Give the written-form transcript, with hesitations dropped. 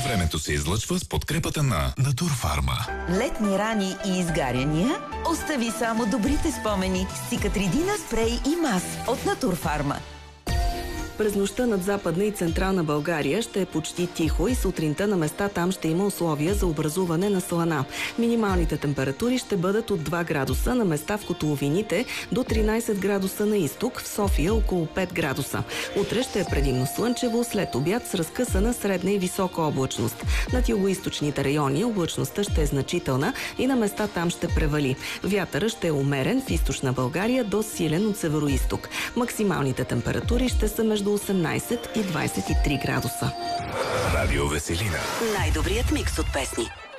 Времето се излъчва с подкрепата на Натурфарма. Летни рани и изгаряния? Остави само добрите спомени с Cicatrидина спрей и мас от Натурфарма. През нощта над Западна и Централна България ще е почти тихо и сутринта на места там ще има условия за образуване на слана. Минималните температури ще бъдат от 2 градуса на места в котловините до 13 градуса на изток, в София около 5 градуса. Утре ще е предимно слънчево, след обяд с разкъсана средна и висока облачност. Над югоизточните райони облачността ще е значителна и на места там ще превали. Вятърът ще е умерен в източна България до силен от североизток. Максималните температури ще са между 18 и 23 градуса. Радио Веселина. Най-добрият микс от песни.